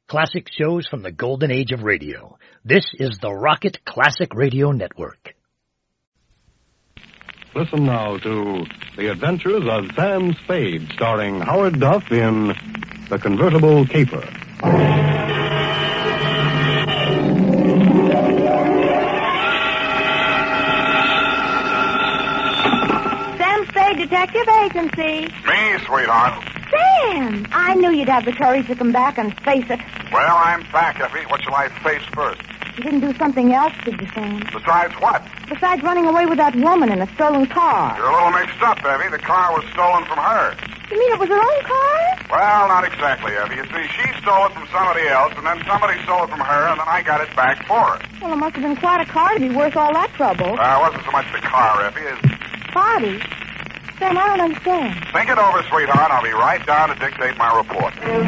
Classic shows from the golden age of radio. This is the Rocket Classic Radio Network. Listen now to The Adventures of Sam Spade, starring Howard Duff in The Convertible Caper. Sam Spade Detective Agency. Me, sweetheart. Sam, I knew you'd have the courage to come back and face it. Well, I'm back, Effie. What shall I face first? You didn't do something else, did you, Sam? Besides what? Besides running away with that woman in a stolen car. You're a little mixed up, Effie. The car was stolen from her. You mean it was her own car? Well, not exactly, Effie. You see, she stole it from somebody else, and then somebody stole it from her, and then I got it back for her. Well, it must have been quite a car to be worth all that trouble. It wasn't so much the car, Effie, as... Body? Sam, I don't understand. Think it over, sweetheart. I'll be right down to dictate my report.